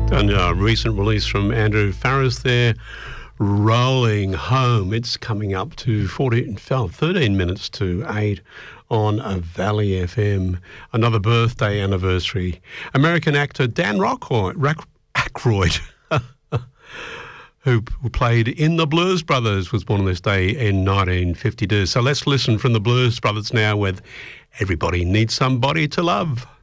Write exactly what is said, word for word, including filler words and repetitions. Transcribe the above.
And a recent release from Andrew Farriss there, Rolling Home. It's coming up to fourteen, thirteen minutes to eight on a Valley F M. Another birthday anniversary. American actor Dan Rockroyd, Rack, Aykroyd, who played in the Blues Brothers, was born on this day in nineteen fifty-two. So let's listen from the Blues Brothers now with Everybody Needs Somebody to Love.